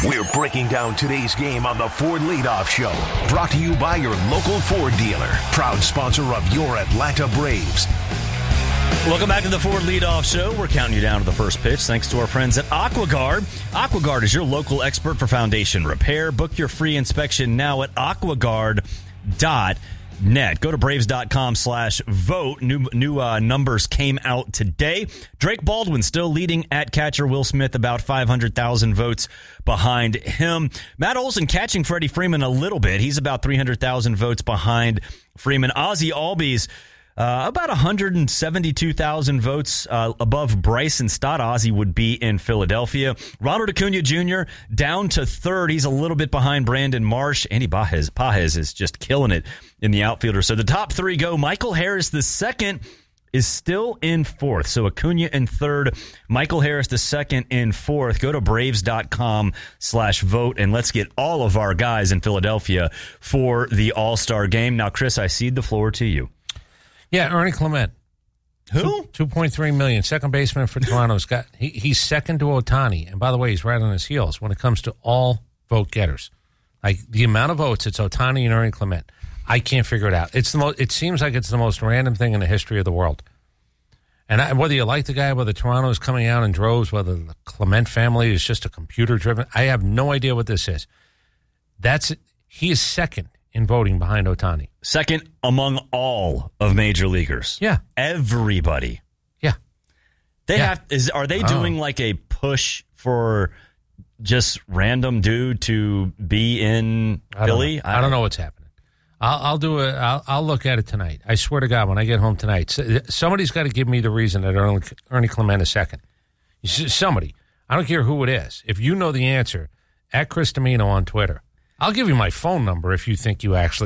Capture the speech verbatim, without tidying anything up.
We're breaking down today's game on the Ford Leadoff Show. Brought to you by your local Ford dealer. Proud sponsor of your Atlanta Braves. Welcome back to the Ford Leadoff Show. We're counting you down to the first pitch thanks to our friends at AquaGuard. AquaGuard is your local expert for foundation repair. Book your free inspection now at aquaguard dot net. Go to braves.com slash vote. New new uh, numbers came out today. Drake Baldwin still leading at catcher. Will Smith about five hundred thousand votes behind him. Matt Olson catching Freddie Freeman a little bit. He's about three hundred thousand votes behind Freeman. Ozzie Albies Uh, about one hundred seventy-two thousand votes uh, above Bryson Stott. Ozzie would be in Philadelphia. Ronald Acuna Junior down to third. He's a little bit behind Brandon Marsh. Andy Pages, Pages is just killing it in the outfielder. So the top three go. Michael Harris, the second, is still in fourth. So Acuna in third. Michael Harris, the second, in fourth. Go to braves.com slash vote, and let's get all of our guys in Philadelphia for the All-Star game. Now, Chris, I cede the floor to you. Yeah, Ernie Clement. Who? two point three million dollars. Second baseman for Toronto's got he, he's second to Ohtani. And by the way, he's right on his heels when it comes to all vote getters. Like the amount of votes, it's Ohtani and Ernie Clement. I can't figure it out. It's the mo- it seems like it's the most random thing in the history of the world. And I, whether you like the guy, whether Toronto is coming out in droves, whether the Clement family is just a computer driven, I have no idea what this is. That's he is second in voting behind Ohtani. Second among all of major leaguers. Yeah. Everybody. Yeah. They yeah. have is are they oh. doing like a push for just random dude to be in I Philly? Don't I, I don't know what's happening. I'll, I'll do it. I'll, I'll look at it tonight. I swear to God, when I get home tonight, somebody's got to give me the reason that Ernie, Ernie Clement is second. Somebody. I don't care who it is. If you know the answer, at Chris Domino on Twitter. I'll give you my phone number if you think you actually